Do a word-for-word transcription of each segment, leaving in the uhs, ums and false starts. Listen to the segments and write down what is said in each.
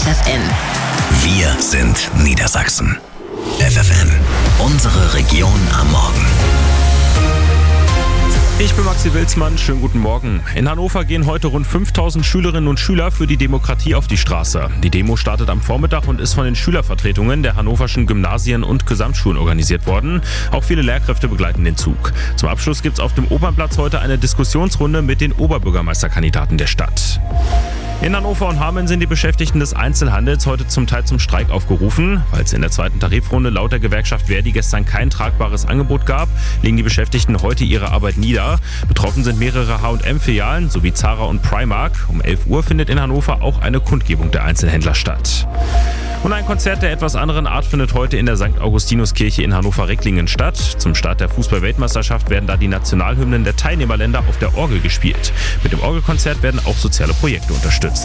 F F N. Wir sind Niedersachsen. F F N, unsere Region am Morgen. Ich bin Maxi Wilsmann, schönen guten Morgen. In Hannover gehen heute rund fünftausend Schülerinnen und Schüler für die Demokratie auf die Straße. Die Demo startet am Vormittag und ist von den Schülervertretungen der hannoverschen Gymnasien und Gesamtschulen organisiert worden. Auch viele Lehrkräfte begleiten den Zug. Zum Abschluss gibt es auf dem Opernplatz heute eine Diskussionsrunde mit den Oberbürgermeisterkandidaten der Stadt. In Hannover und Hameln sind die Beschäftigten des Einzelhandels heute zum Teil zum Streik aufgerufen. Weil es in der zweiten Tarifrunde laut der Gewerkschaft Verdi gestern kein tragbares Angebot gab, legen die Beschäftigten heute ihre Arbeit nieder. Betroffen sind mehrere H und M-Filialen sowie Zara und Primark. Um elf Uhr findet in Hannover auch eine Kundgebung der Einzelhändler statt. Und ein Konzert der etwas anderen Art findet heute in der Sankt Augustinuskirche in Hannover-Recklinge statt. Zum Start der Fußball-Weltmeisterschaft werden da die Nationalhymnen der Teilnehmerländer auf der Orgel gespielt. Mit dem Orgelkonzert werden auch soziale Projekte unterstützt.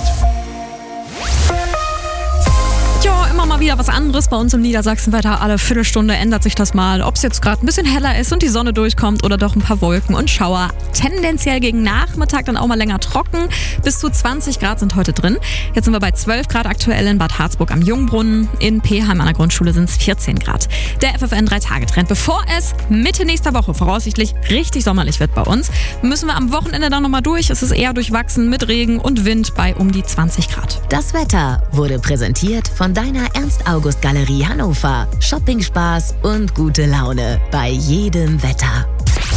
Ja, immer mal wieder was anderes bei uns im Niedersachsenwetter. Alle Viertelstunde ändert sich das mal. Ob es jetzt gerade ein bisschen heller ist und die Sonne durchkommt oder doch ein paar Wolken und Schauer. Tendenziell gegen Nachmittag dann auch mal länger trocken. Bis zu zwanzig Grad sind heute drin. Jetzt sind wir bei zwölf Grad aktuell in Bad Harzburg am Jungbrunnen. In Peheim an der Grundschule sind es vierzehn Grad. Der F F N drei Tage Trend. Bevor es Mitte nächster Woche voraussichtlich richtig sommerlich wird bei uns, müssen wir am Wochenende dann nochmal durch. Es ist eher durchwachsen mit Regen und Wind bei um die zwanzig Grad. Das Wetter wurde präsentiert von deiner Ernst-August-Galerie Hannover. Shopping-Spaß und gute Laune bei jedem Wetter.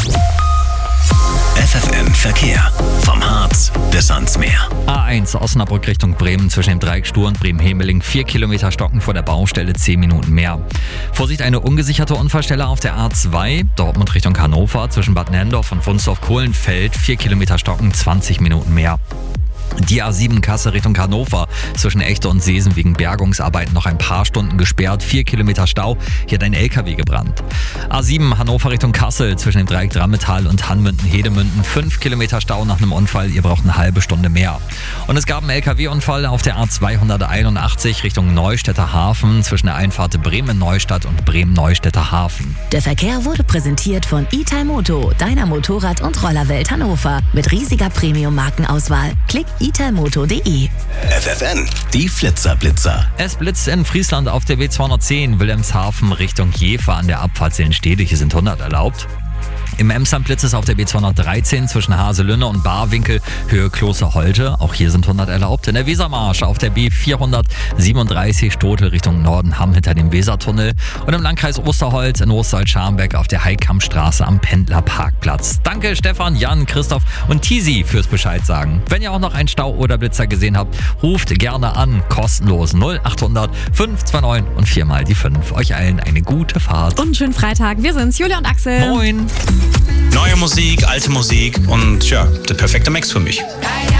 F F N Verkehr. Vom Harz bis ans Meer. A eins Osnabrück Richtung Bremen zwischen dem Dreieck Stur und Bremen-Hemeling. vier Kilometer stocken vor der Baustelle, zehn Minuten mehr. Vorsicht, eine ungesicherte Unfallstelle auf der A zwei. Dortmund Richtung Hannover zwischen Bad Nenndorf und Wunsdorf-Kohlenfeld. vier Kilometer stocken, zwanzig Minuten mehr. Die A sieben Kassel Richtung Hannover zwischen Echte und Seesen wegen Bergungsarbeiten noch ein paar Stunden gesperrt. Vier Kilometer Stau, hier hat ein L K W gebrannt. A sieben Hannover Richtung Kassel zwischen dem Dreieck Drammetal und Hanmünden-Hedemünden. Fünf Kilometer Stau nach einem Unfall, ihr braucht eine halbe Stunde mehr. Und es gab einen L K W-Unfall auf der A zweihunderteinundachtzig Richtung Neustädter Hafen zwischen der Einfahrt Bremen-Neustadt und Bremen-Neustädter Hafen. Der Verkehr wurde präsentiert von Italmoto, deiner Motorrad- und Rollerwelt Hannover. Mit riesiger Premium-Markenauswahl. Klick italmoto punkt de. F F N, die Flitzerblitzer. Es blitzt in Friesland auf der B zweihundertzehn Wilhelmshaven Richtung Jever an der Abfahrt Seelenstede. Hier sind hundert erlaubt. Im Emsland blitzt es auf der B zweihundertdreizehn zwischen Haselünne und Barwinkel, Höhe Kloster-Holte. Auch hier sind hundert erlaubt. In der Wesermarsch auf der B vierhundertsiebenunddreißig Stotel Richtung Norden Hamm hinter dem Wesertunnel. Und im Landkreis Osterholz in Osterholz-Scharmbeck auf der Heikampstraße am Pendlerparkplatz. Danke Stefan, Jan, Christoph und Tisi fürs Bescheid sagen. Wenn ihr auch noch einen Stau oder Blitzer gesehen habt, ruft gerne an. Kostenlos null achthundert fünf zwei neun und viermal die fünf. Euch allen eine gute Fahrt. Und einen schönen Freitag. Wir sind's, Julia und Axel. Moin. Neue Musik, alte Musik und ja, der perfekte Mix für mich.